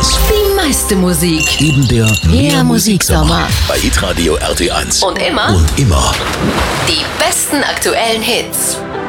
Hits. Die meiste Musik. Eben der Mehr Musiksommer. Bei Hitradio RT1. Und immer Die besten aktuellen Hits.